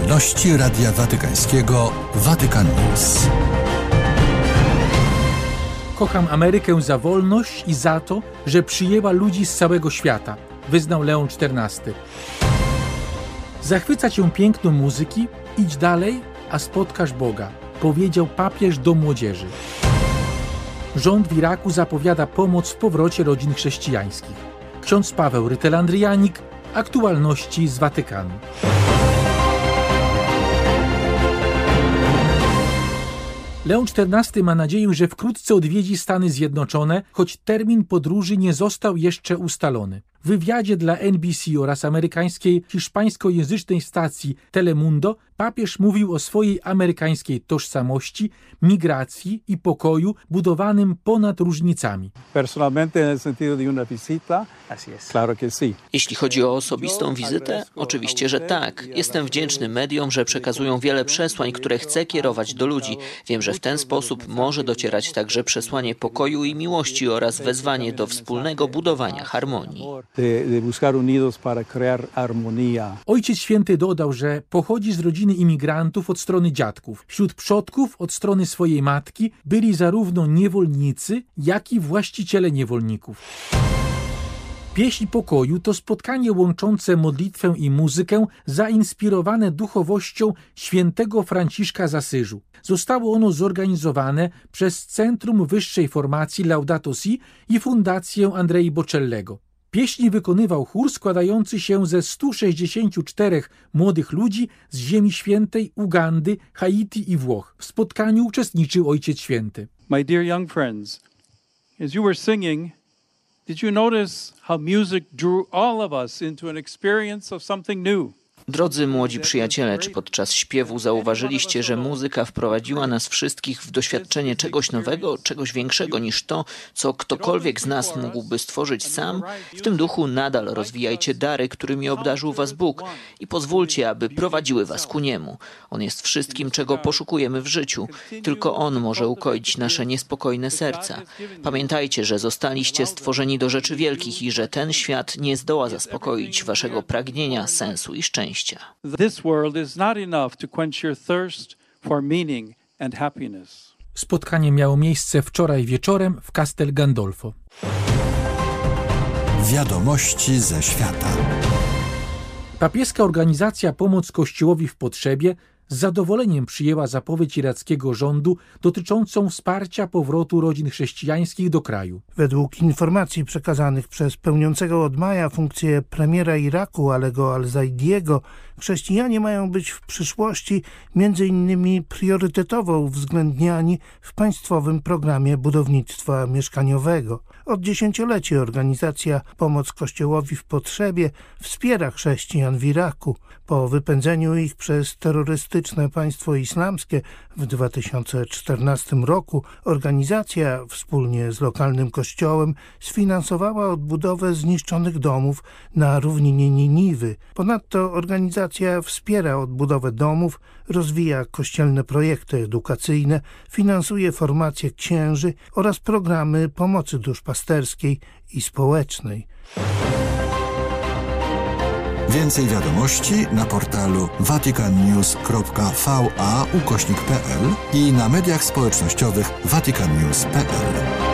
Wiadomości Radia Watykańskiego Vatican News. Kocham Amerykę za wolność i za to, że przyjęła ludzi z całego świata, wyznał Leon XIV. Zachwyca cię piękno muzyki, idź dalej, a spotkasz Boga, powiedział papież do młodzieży. Rząd w Iraku zapowiada pomoc w powrocie rodzin chrześcijańskich. Ksiądz Paweł Rytel-Andrianik, aktualności z Watykanu. Leon XIV ma nadzieję, że wkrótce odwiedzi Stany Zjednoczone, choć termin podróży nie został jeszcze ustalony. W wywiadzie dla NBC oraz amerykańskiej hiszpańskojęzycznej stacji Telemundo papież mówił o swojej amerykańskiej tożsamości, migracji i pokoju budowanym ponad różnicami. Jeśli chodzi o osobistą wizytę, oczywiście, że tak. Jestem wdzięczny mediom, że przekazują wiele przesłań, które chcę kierować do ludzi. Wiem, że w ten sposób może docierać także przesłanie pokoju i miłości oraz wezwanie do wspólnego budowania harmonii. Ojciec Święty dodał, że pochodzi z rodziny imigrantów od strony dziadków. Wśród przodków od strony swojej matki byli zarówno niewolnicy, jak i właściciele niewolników. Pieśń pokoju to spotkanie łączące modlitwę i muzykę zainspirowane duchowością świętego Franciszka z Asyżu. Zostało ono zorganizowane przez Centrum Wyższej Formacji Laudato Si i Fundację Andrei Bocellego. Pieśni wykonywał chór składający się ze 164 młodych ludzi z Ziemi Świętej, Ugandy, Haiti i Włoch. W spotkaniu uczestniczył Ojciec Święty. My dear young friends, as you were singing, did you notice how music drew all of us into an experience of something new? Drodzy młodzi przyjaciele, czy podczas śpiewu zauważyliście, że muzyka wprowadziła nas wszystkich w doświadczenie czegoś nowego, czegoś większego niż to, co ktokolwiek z nas mógłby stworzyć sam? W tym duchu nadal rozwijajcie dary, którymi obdarzył was Bóg i pozwólcie, aby prowadziły was ku Niemu. On jest wszystkim, czego poszukujemy w życiu. Tylko On może ukoić nasze niespokojne serca. Pamiętajcie, że zostaliście stworzeni do rzeczy wielkich i że ten świat nie zdoła zaspokoić waszego pragnienia, sensu i szczęścia. This world is not enough to quench your thirst for meaning and happiness. Spotkanie miało miejsce wczoraj wieczorem w Castel Gandolfo. Wiadomości ze świata. Papieska organizacja Pomoc Kościołowi w Potrzebie z zadowoleniem przyjęła zapowiedź irackiego rządu dotyczącą wsparcia powrotu rodzin chrześcijańskich do kraju. Według informacji przekazanych przez pełniącego od maja funkcję premiera Iraku Alego Al-Zaidiego, chrześcijanie mają być w przyszłości między innymi priorytetowo uwzględniani w państwowym programie budownictwa mieszkaniowego. Od dziesięcioleci organizacja Pomoc Kościołowi w Potrzebie wspiera chrześcijan w Iraku. Po wypędzeniu ich przez terrorystyczne państwo islamskie w 2014 roku organizacja wspólnie z lokalnym kościołem sfinansowała odbudowę zniszczonych domów na równinie Niniwy. Ponadto organizacja wspiera odbudowę domów, rozwija kościelne projekty edukacyjne, finansuje formację księży oraz programy pomocy duszpasterskiej i społecznej. Więcej wiadomości na portalu vaticannews.va/pl i na mediach społecznościowych vaticannews.pl.